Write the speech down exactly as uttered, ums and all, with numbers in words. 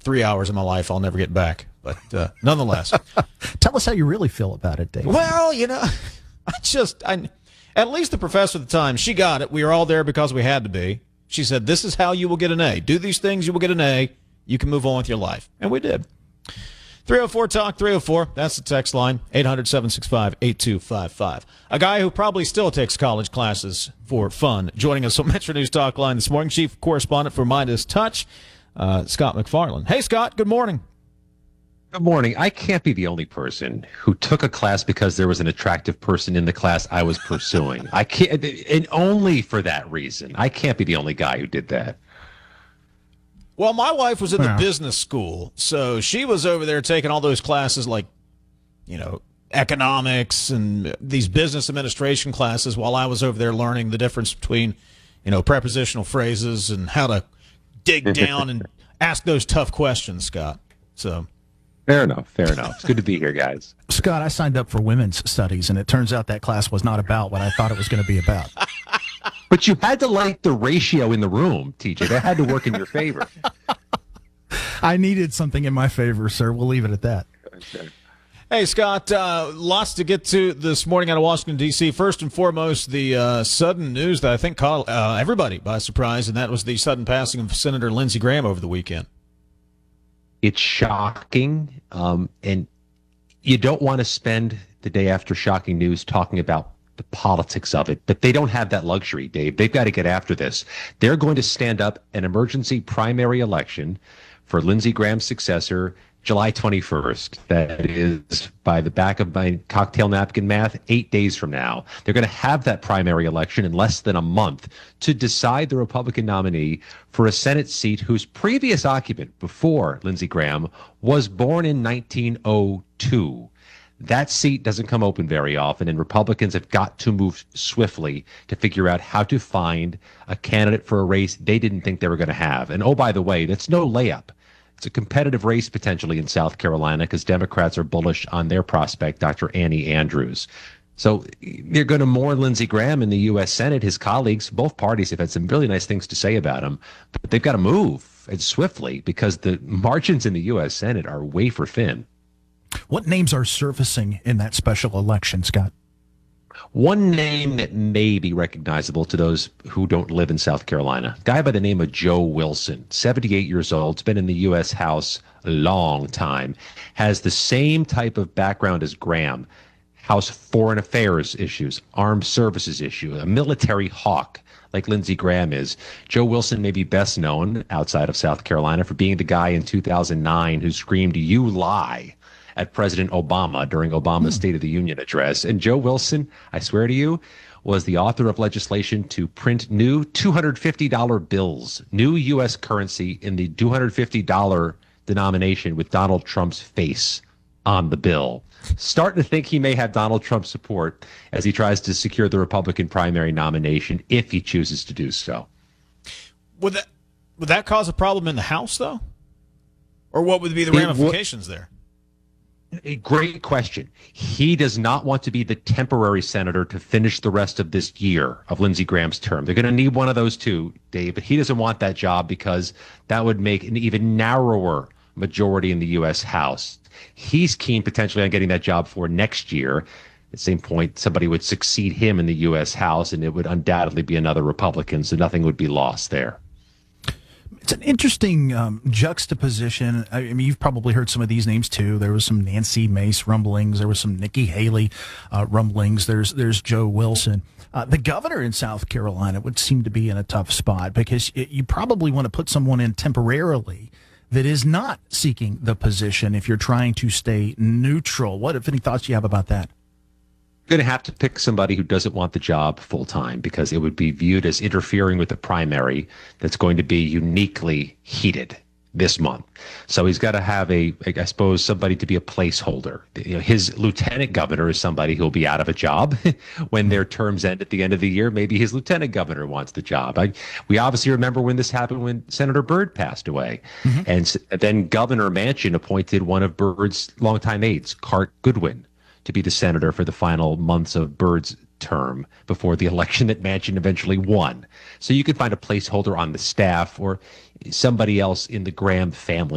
three hours of my life I'll never get back. But uh, nonetheless. Tell us how you really feel about it, Dave. Well, you know, I just, I, at least the professor at the time, she got it. We were all there because we had to be. She said, this is how you will get an A. Do these things, you will get an A. You can move on with your life. And we did. three oh four talk three oh four. That's the text line. eight hundred, seven six five, eight two five five. A guy who probably still takes college classes for fun. Joining us on Metro News Talk Line this morning, Chief Correspondent for Midas Touch, uh, Scott McFarland. Hey, Scott. Good morning. Good morning. I can't be the only person who took a class because there was an attractive person in the class I was pursuing. I can't, and only for that reason. I can't be the only guy who did that. Well, my wife was in the Yeah. business school, so she was over there taking all those classes like, you know, economics and these business administration classes while I was over there learning the difference between, you know, prepositional phrases and how to dig down and ask those tough questions, Scott. So Fair enough. Fair enough. It's good to be here, guys. Scott, I signed up for women's studies, and it turns out that class was not about what I thought it was going to be about. But you had to like the ratio in the room, T J. That had to work in your favor. I needed something in my favor, sir. We'll leave it at that. Hey, Scott, uh, lots to get to this morning out of Washington, D C. First and foremost, the uh, sudden news that I think caught uh, everybody by surprise, and that was the sudden passing of Senator Lindsey Graham over the weekend. It's shocking, um, and you don't want to spend the day after shocking news talking about the politics of it, but they don't have that luxury, Dave. They've got to get after this. They're going to stand up an emergency primary election for Lindsey Graham's successor July twenty-first. That is, by the back of my cocktail napkin math, eight days from now. They're going to have that primary election in less than a month to decide the Republican nominee for a Senate seat whose previous occupant before Lindsey Graham was born in nineteen oh two. That seat doesn't come open very often, and Republicans have got to move swiftly to figure out how to find a candidate for a race they didn't think they were going to have. And oh, by the way, that's no layup. It's a competitive race potentially in South Carolina because Democrats are bullish on their prospect, Doctor Annie Andrews. So they're going to mourn Lindsey Graham in the U S Senate. His colleagues, both parties, have had some really nice things to say about him, but they've got to move and swiftly because the margins in the U S Senate are wafer thin. What names are surfacing in that special election, Scott? One name that may be recognizable to those who don't live in South Carolina, a guy by the name of Joe Wilson, seventy-eight years old, has been in the U S House a long time, has the same type of background as Graham, House Foreign Affairs issues, armed services issue, a military hawk like Lindsey Graham is. Joe Wilson may be best known outside of South Carolina for being the guy in two thousand nine who screamed, "You lie," at President Obama during Obama's State of the Union address. And Joe Wilson, I swear to you, was the author of legislation to print new two hundred fifty dollar bills, new U S currency in the two hundred fifty dollar denomination with Donald Trump's face on the bill. Starting to think he may have Donald Trump's support as he tries to secure the Republican primary nomination if he chooses to do so. Would that would that cause a problem in the House, though? Or what would be the It ramifications there? A great question. He does not want to be the temporary senator to finish the rest of this year of Lindsey Graham's term. They're going to need one of those two, Dave, but he doesn't want that job because that would make an even narrower majority in the U S House. He's keen potentially on getting that job for next year. At the same point, somebody would succeed him in the U S House, and it would undoubtedly be another Republican, so nothing would be lost there. It's an interesting um, juxtaposition. I mean, you've probably heard some of these names too. There was some Nancy Mace rumblings. There was some Nikki Haley uh, rumblings. There's there's Joe Wilson. Uh, the governor in South Carolina would seem to be in a tough spot because it, you probably want to put someone in temporarily that is not seeking the position if you're trying to stay neutral. What, if any, thoughts you have about that? Going to have to pick somebody who doesn't want the job full time because it would be viewed as interfering with the primary that's going to be uniquely heated this month. So he's got to have a, I suppose, somebody to be a placeholder. You know, his lieutenant governor is somebody who'll be out of a job when their terms end at the end of the year. Maybe his lieutenant governor wants the job. I, we obviously remember when this happened when Senator Byrd passed away. Mm-hmm. And then Governor Manchin appointed one of Byrd's longtime aides, Cart Goodwin, to be the senator for the final months of Byrd's term before the election that Manchin eventually won. So you could find a placeholder on the staff or somebody else in the Graham family